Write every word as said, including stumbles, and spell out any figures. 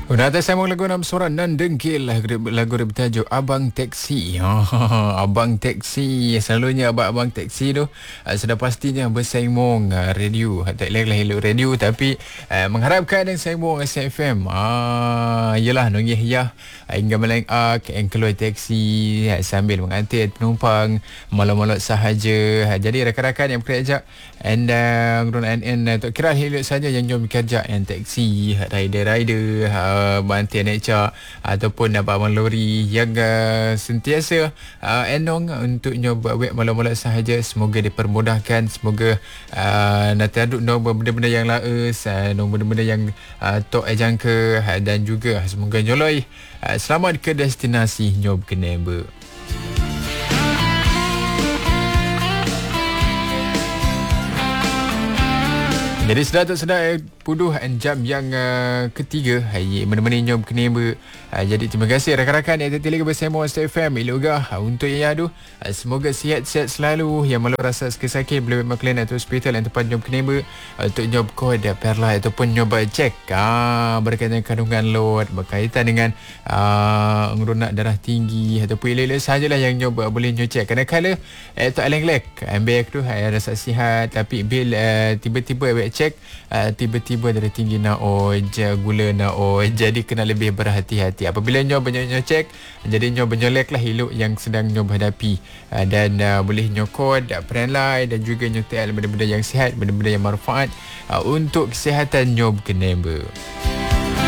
Udah atas sambung lagu enam suara nan dengkil lagu, lagu dia bertajuk Abang Teksi. Oh, Abang Teksi. Selalunya abang-abang teksi tu uh, sudah pastinya bersaimong uh, radio. Tak lelak elok radio tapi uh, mengharapkan yang saimong S F M. Ah, yalah nongih ya hingga Malang Ark yang keluar teksi uh, sambil mengantar penumpang malam-malam sahaja. Uh, jadi rakan-rakan yang bekerja and uh, N N uh, tak kira elok saja yang jom bekerja yang teksi, rider-rider uh, banti nature ataupun abang-abang lori yang uh, sentiasa uh, enong untuk nyoba web malam-malam sahaja. Semoga dipermudahkan, semoga uh, nanti aduk no benda-benda yang laes, uh, no benda-benda yang uh, tok jangka uh, dan juga semoga nyoloi uh, selamat ke destinasi nyob keneba. Jadi sedar tak sedar eh, puduh jam yang uh, ketiga hari menemani nyom keneba. Uh, jadi terima kasih rakan-rakan yang tertilik bersama S F M. Ilogah uh, untuk yang adu. Uh, semoga sihat-sihat selalu. Yang malu rasa sakit-sakit boleh maklen atau hospital yang tempat nyom keneba uh, untuk nyob kod perla ataupun nyoba cek uh, berkaitan kandungan lot, berkaitan dengan uh, ngerunak darah tinggi ataupun elok-elok sahajalah yang nyoba boleh nyocek. Kadang-kadang eh, tak eleng-eleng ambek tu uh, rasa sihat tapi bil uh, tiba-tiba cek uh, tiba-tiba darah tinggi naik, gula naik, jadi kena lebih berhati-hati apabila nyoba nyocek. Jadi nyoba nyolek lah hiluk yang sedang nyoba hadapi uh, dan uh, boleh nyokod uh, peranlai dan juga nyotek benda-benda yang sihat, benda-benda yang manfaat uh, untuk kesihatan nyob keneba.